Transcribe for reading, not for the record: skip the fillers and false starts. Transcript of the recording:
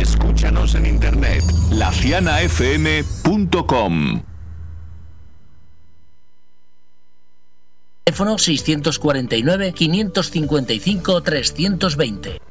Escúchanos en internet, lacianafm.com. Teléfono 649 555 320.